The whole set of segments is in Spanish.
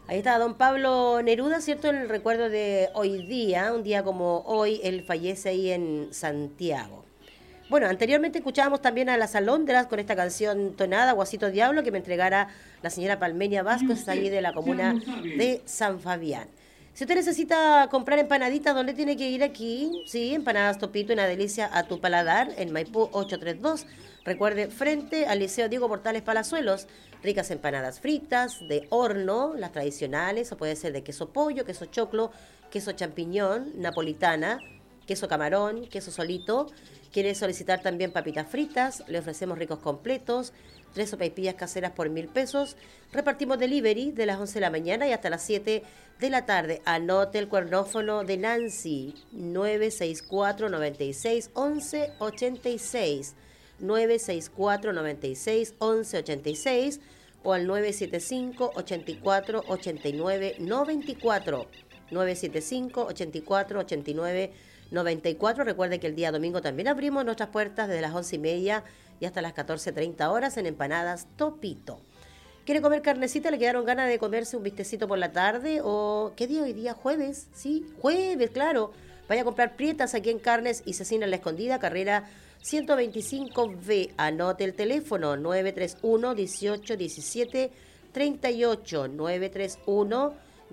Ahí está don Pablo Neruda, ¿cierto? En el recuerdo de hoy día, un día como hoy, él fallece ahí en Santiago. Bueno, anteriormente escuchábamos también a Las Alondras con esta canción tonada, Guasito Diablo, que me entregara la señora Palmenia Vázquez, ahí de la comuna de San Fabián. Si usted necesita comprar empanaditas, ¿dónde tiene que ir aquí? Sí, Empanadas Topito, una delicia a tu paladar, en Maipú 832. Recuerde, frente al Liceo Diego Portales Palazuelos, ricas empanadas fritas, de horno, las tradicionales, o puede ser de queso pollo, queso choclo, queso champiñón, napolitana, queso camarón, queso solito. Quiere solicitar también papitas fritas, le ofrecemos ricos completos, 3 sopaipillas caseras por 1.000 pesos. Repartimos delivery de las 11 de la mañana y hasta las 7 de la tarde. Anote el cuernófono de Nancy, 964-96-1186, 964-96-1186 o al 975-84-89-94. 975-84-89-94. Recuerde que el día domingo también abrimos nuestras puertas desde las 11:30 y hasta las 14:30 horas en Empanadas Topito. ¿Quiere comer carnecita? ¿Le quedaron ganas de comerse un bistecito por la tarde? ¿O qué día hoy día? ¿Jueves? Sí, jueves, claro. Vaya a comprar prietas aquí en Carnes y Cecina en La Escondida, carrera 125B. Anote el teléfono 931 18 17 38 931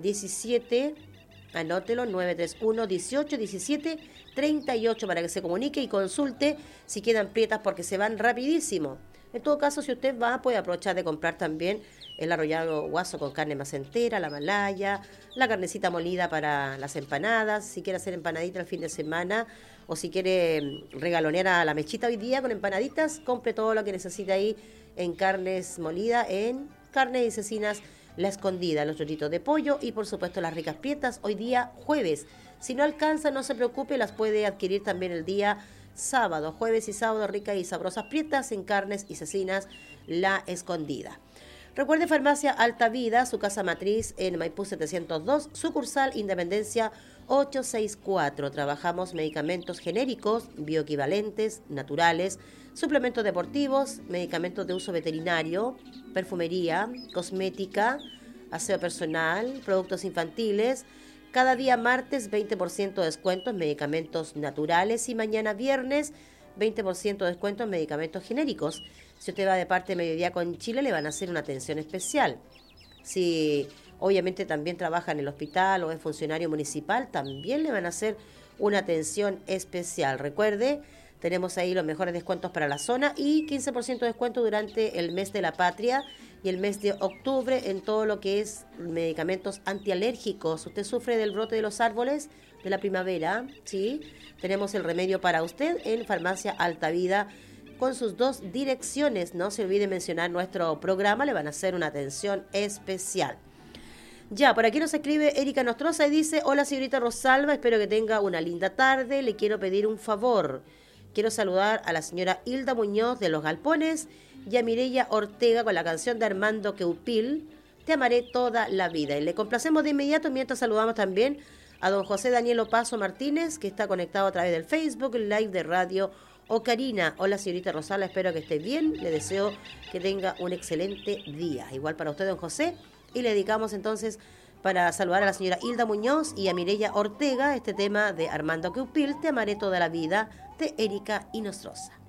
17. Anótelo, 931 18 17 38 para que se comunique y consulte si quedan prietas porque se van rapidísimo. En todo caso, si usted va, puede aprovechar de comprar también el arrollado guaso con carne más entera, la malaya, la carnecita molida para las empanadas, si quiere hacer empanadita el fin de semana o si quiere regalonear a la mechita hoy día con empanaditas, compre todo lo que necesita ahí en carnes molida, en Carnes y Cecinas La Escondida, los rollitos de pollo y por supuesto las ricas prietas hoy día jueves. Si no alcanza, no se preocupe, las puede adquirir también el día sábado, jueves y sábado, ricas y sabrosas prietas en Carnes y Cecinas La Escondida. Recuerde Farmacia Alta Vida, su casa matriz en Maipú 702, sucursal Independencia 864. Trabajamos medicamentos genéricos, bioequivalentes, naturales, suplementos deportivos, medicamentos de uso veterinario, perfumería, cosmética, aseo personal, productos infantiles. Cada día martes 20% de descuento en medicamentos naturales y mañana viernes 20% de descuento en medicamentos genéricos. Si usted va de parte de Mediodía con Chile, le van a hacer una atención especial. Si obviamente también trabaja en el hospital o es funcionario municipal, también le van a hacer una atención especial. Recuerde, tenemos ahí los mejores descuentos para la zona y 15% de descuento durante el mes de la patria y el mes de octubre en todo lo que es medicamentos antialérgicos. ¿Usted sufre del brote de los árboles de la primavera? Sí, tenemos el remedio para usted en Farmacia Alta Vida con sus 2 direcciones. No se olvide mencionar nuestro programa, le van a hacer una atención especial. Ya, por aquí nos escribe Erika Nostroza y dice: hola señorita Rosalba, espero que tenga una linda tarde, le quiero pedir un favor. Quiero saludar a la señora Hilda Muñoz de Los Galpones y a Mireya Ortega con la canción de Armando Queupil, Te amaré toda la vida. Y le complacemos de inmediato mientras saludamos también a don José Daniel Opaso Martínez, que está conectado a través del Facebook Live de Radio Ocarina. Hola señorita Rosala, espero que esté bien, le deseo que tenga un excelente día. Igual para usted, don José, y le dedicamos entonces para saludar a la señora Hilda Muñoz y a Mireya Ortega este tema de Armando Queupil, Te amaré toda la vida, de Erika y Nostroza.